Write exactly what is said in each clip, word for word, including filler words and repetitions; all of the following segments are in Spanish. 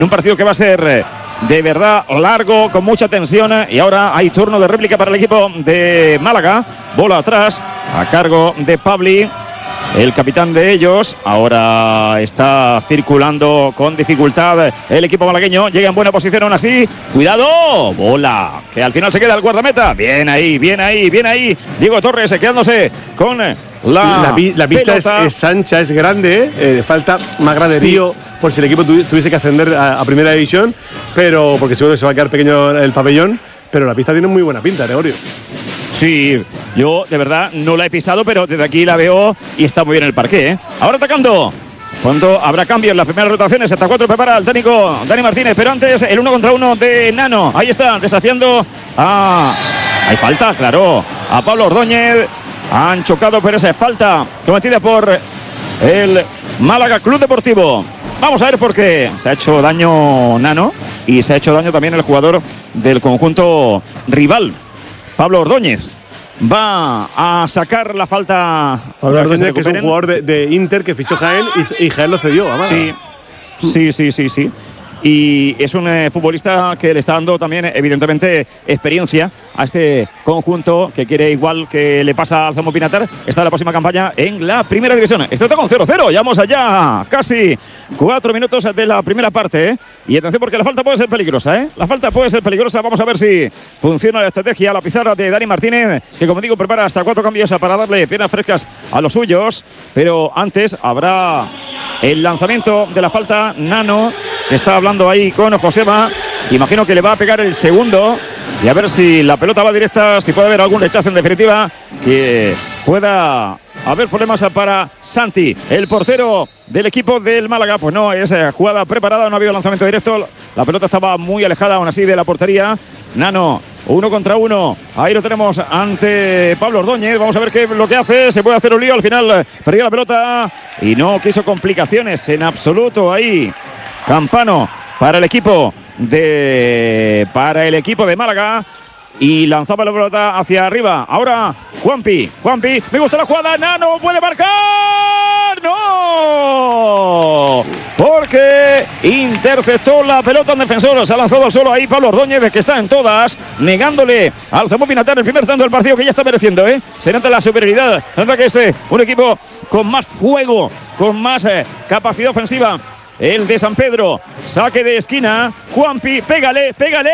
Un partido que va a ser de verdad largo, con mucha tensión. Y ahora hay turno de réplica para el equipo de Málaga. Bola atrás, a cargo de Pabli, el capitán de ellos. Ahora está circulando con dificultad el equipo malagueño. Llega en buena posición aún así. Cuidado, bola, que al final se queda el guardameta. Bien ahí, bien ahí, bien ahí. Diego Torres quedándose con la La, la pista es, es ancha, es grande, eh, falta más graderío, sí, por si el equipo tuviese que ascender a, a primera división, pero porque seguro que se va a quedar pequeño el pabellón, pero la pista tiene muy buena pinta, Gregorio. Sí, yo de verdad no la he pisado, pero desde aquí la veo y está muy bien el parqué, ¿eh? Ahora atacando. Cuando habrá cambios en las primeras rotaciones, hasta cuatro prepara el técnico Dani Martínez, pero antes el uno contra uno de Nano. Ahí está, desafiando a... Hay falta, claro, a Pablo Ordóñez. Han chocado, pero esa es falta cometida por el Málaga Club Deportivo. Vamos a ver por qué se ha hecho daño Nano y se ha hecho daño también el jugador del conjunto rival, Pablo Ordóñez. Va a sacar la falta. Pablo Ordóñez, que es un jugador de, de Inter que fichó Jaén y, y Jaén lo cedió a Málaga. Sí, sí, sí, sí, sí. Y es un eh, futbolista que le está dando también, evidentemente, experiencia a este conjunto que quiere, igual que le pasa al Zambo Pinatar, está en la próxima campaña en la primera división. Esto está con cero cero, llevamos allá casi cuatro minutos de la primera parte, ¿eh? Y atención porque la falta puede ser peligrosa, ¿eh? La falta puede ser peligrosa, vamos a ver si funciona la estrategia, la pizarra de Dani Martínez, que como digo prepara hasta cuatro cambios para darle piernas frescas a los suyos, pero antes habrá el lanzamiento de la falta. Nano está hablando ahí con Josema, imagino que le va a pegar el segundo y a ver si la pelota va directa, si puede haber algún rechazo en definitiva, que pueda haber problemas para Santi, el portero del equipo del Málaga. Pues no, es jugada preparada, no ha habido lanzamiento directo, la pelota estaba muy alejada aún así de la portería. Nano, uno contra uno, ahí lo tenemos ante Pablo Ordóñez. Vamos a ver qué es lo que hace, se puede hacer un lío, al final perdió la pelota y no quiso complicaciones en absoluto ahí Campano para el equipo de para el equipo de Málaga y lanzaba la pelota hacia arriba. Ahora Juanpi, Juanpi, me gusta la jugada, Nano puede marcar, no, porque interceptó la pelota en defensor, se ha lanzado al suelo ahí Pablo Ordóñez, que está en todas, negándole al Zambo Pinatar el primer tanto del partido, que ya está mereciendo, ¿eh? Se nota la superioridad, se nota que es eh, un equipo con más fuego, con más eh, capacidad ofensiva. El de San Pedro, saque de esquina, Juanpi, pégale, pégale,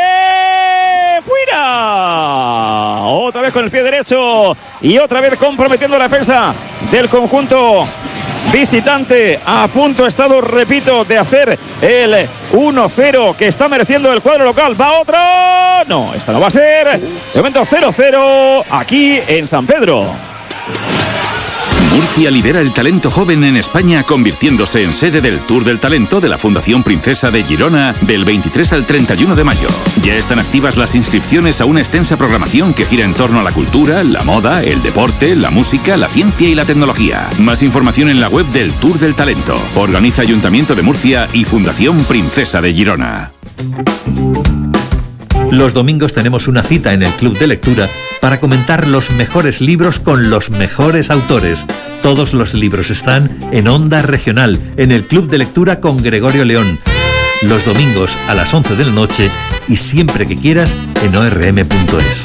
fuera. Otra vez con el pie derecho y otra vez comprometiendo la defensa del conjunto visitante. A punto ha estado, repito, de hacer el uno cero que está mereciendo el cuadro local. Va otro, no, esta no va a ser. De momento cero cero aquí en San Pedro. Murcia lidera el talento joven en España, convirtiéndose en sede del Tour del Talento de la Fundación Princesa de Girona del veintitrés al treinta y uno de mayo. Ya están activas las inscripciones a una extensa programación que gira en torno a la cultura, la moda, el deporte, la música, la ciencia y la tecnología. Más información en la web del Tour del Talento. Organiza Ayuntamiento de Murcia y Fundación Princesa de Girona. Los domingos tenemos una cita en el Club de Lectura para comentar los mejores libros con los mejores autores. Todos los libros están en Onda Regional, en el Club de Lectura con Gregorio León. Los domingos a las once de la noche y siempre que quieras en o r m punto es.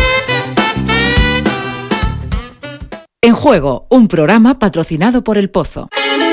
En Juego, un programa patrocinado por El Pozo.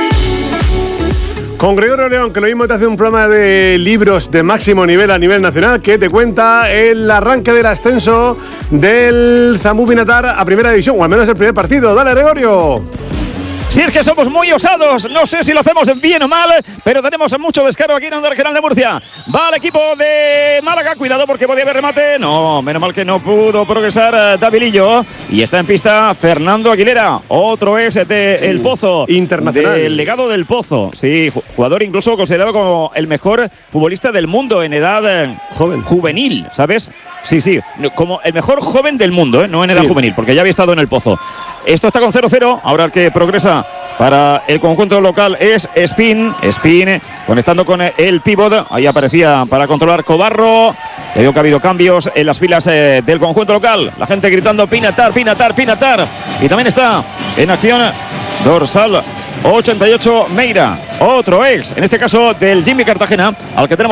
Con Gregorio León, que lo mismo te hace un programa de libros de máximo nivel a nivel nacional, que te cuenta el arranque del ascenso del Zambo Pinatar a primera división, o al menos el primer partido. Dale, Gregorio. Si es que somos muy osados, no sé si lo hacemos bien o mal, pero tenemos mucho descaro aquí en Onda Regional de Murcia. Va el equipo de Málaga, cuidado porque podía haber remate. No, menos mal que no pudo progresar Davilillo. Y está en pista Fernando Aguilera, otro ex de El Pozo. Internacional. Del legado del Pozo. Sí, jugador incluso considerado como el mejor futbolista del mundo en edad joven, juvenil, ¿sabes? Sí, sí, como el mejor joven del mundo, ¿eh? No en edad sí. juvenil, porque ya había estado en El Pozo. Esto está con cero cero, ahora el que progresa para el conjunto local es Spin, Spin conectando con el pívot, ahí aparecía para controlar Cobarro. Le digo que ha habido cambios en las filas eh, del conjunto local, la gente gritando Pinatar, Pinatar, Pinatar, y también está en acción dorsal ochenta y ocho Meira, otro ex, en este caso del Jimmy Cartagena, al que tenemos